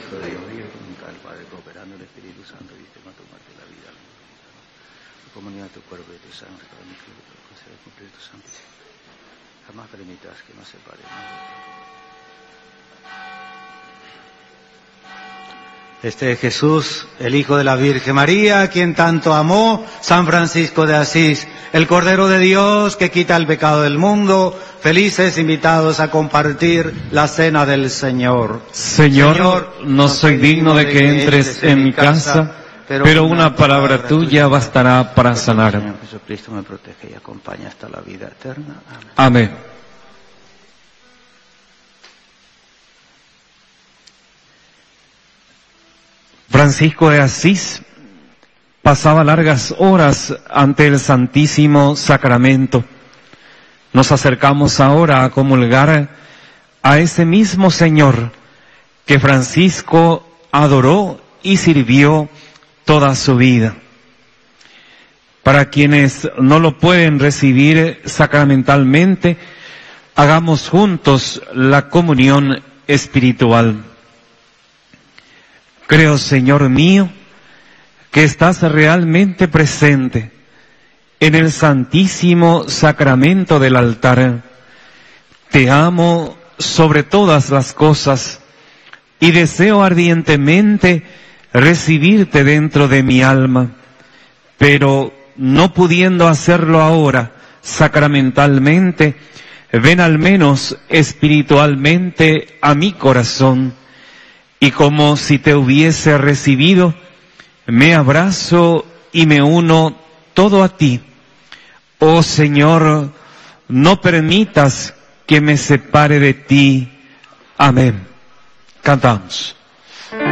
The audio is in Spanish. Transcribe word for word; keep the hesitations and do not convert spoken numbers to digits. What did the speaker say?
Hijo de Dios, vive comunicado al Padre, cooperando el Espíritu Santo, viste con tu muerte la vida, la comunidad de tu cuerpo y de tu sangre, todo mi club, todo concede cumplir tu santo. Jamás permitas que nos separemos de ti. Este es Jesús, el Hijo de la Virgen María, a quien tanto amó San Francisco de Asís, el Cordero de Dios que quita el pecado del mundo. Felices invitados a compartir la cena del Señor. Señor, Señor no soy digno de que entres en mi casa, pero, pero una palabra, palabra tuya bastará para sanar. Señor Jesucristo me protege y acompaña hasta la vida eterna. Amén. Amén. Francisco de Asís pasaba largas horas ante el Santísimo Sacramento. Nos acercamos ahora a comulgar a ese mismo Señor que Francisco adoró y sirvió toda su vida. Para quienes no lo pueden recibir sacramentalmente, hagamos juntos la comunión espiritual. Creo, Señor mío, que estás realmente presente en el santísimo sacramento del altar. Te amo sobre todas las cosas y deseo ardientemente recibirte dentro de mi alma, pero no pudiendo hacerlo ahora sacramentalmente, ven al menos espiritualmente a mi corazón. Y como si te hubiese recibido, me abrazo y me uno todo a ti. Oh Señor, no permitas que me separe de ti. Amén. Cantamos.